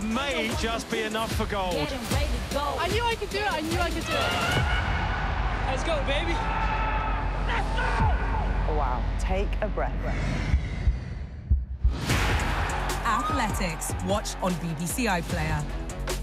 may just be enough for gold. I knew I could do it. I knew I could do it. Let's go, baby. Let's go! Wow. Take a breath. Athletics. Watch on BBC iPlayer.